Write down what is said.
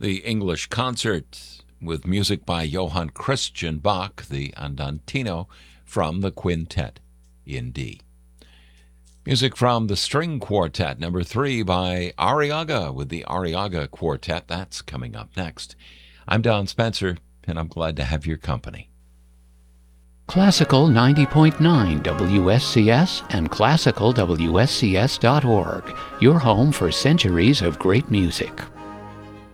the English Concert with music by Johann Christian Bach, the Andantino, from the Quintet in D. Music from the String Quartet, number 3 by Arriaga with the Arriaga Quartet. That's coming up next. I'm Don Spencer, and I'm glad to have your company. Classical 90.9 WSCS and classicalwscs.org, your home for centuries of great music.